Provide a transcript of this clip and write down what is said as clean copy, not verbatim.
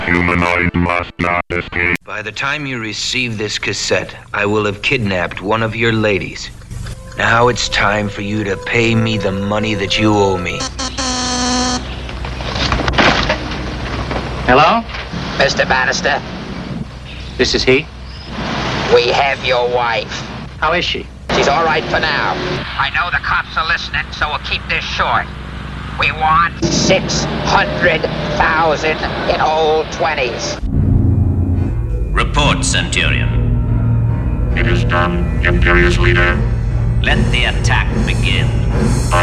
Humanoid must not escape. By the time you receive this cassette, I will have kidnapped one of your ladies. Now it's time for you to pay me the money that you owe me. Hello? Mr. Bannister, This is he? we have your wife. How is she? She's all right for now. I know the cops are listening, so we'll keep this short. We want 600,000 in old 20s. Report, Centurion. It is done, Imperious Leader. Let the attack begin.